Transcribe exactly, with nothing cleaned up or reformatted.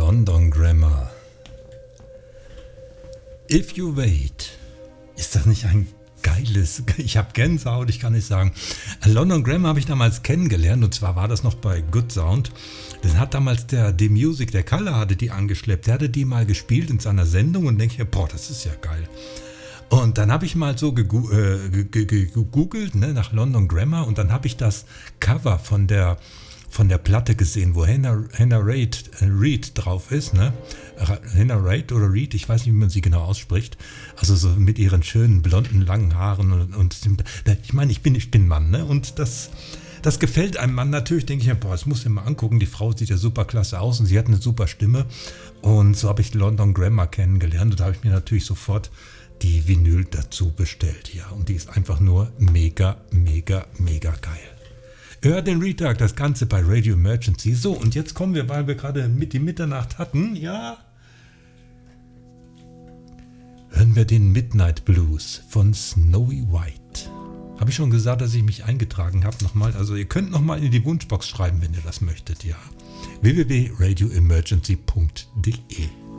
London Grammar. If You Wait. Ist das nicht ein geiles... Ich habe Gänsehaut, ich kann nicht sagen. London Grammar habe ich damals kennengelernt und zwar war das noch bei Good Sound. Den hat damals der D-Music, der Kalle hatte die angeschleppt. Der hatte die mal gespielt in seiner Sendung und denke ich, boah, das ist ja geil. Und dann habe ich mal so gegu- äh, gegoogelt, ne, nach London Grammar und dann habe ich das Cover von der... von der Platte gesehen, wo Hannah, Hannah Reid, äh, Reid drauf ist, ne? Hannah Reid oder Reid, ich weiß nicht, wie man sie genau ausspricht. Also so mit ihren schönen blonden, langen Haaren und, und ich meine, ich bin, ich bin Mann, ne? Und das, das gefällt einem Mann natürlich, denke ich mir, boah, das muss ich mir mal angucken. Die Frau sieht ja super klasse aus und sie hat eine super Stimme. Und so habe ich London Grammar kennengelernt und da habe ich mir natürlich sofort die Vinyl dazu bestellt, ja. Und die ist einfach nur mega, mega, mega geil. Hört den Retag, das Ganze bei Radio Emergency. So, und jetzt kommen wir, weil wir gerade mit die Mitternacht hatten, ja, hören wir den Midnight Blues von Snowy White. Habe ich schon gesagt, dass ich mich eingetragen habe nochmal? Also ihr könnt nochmal in die Wunschbox schreiben, wenn ihr das möchtet, ja. w w w punkt radio emergency punkt d e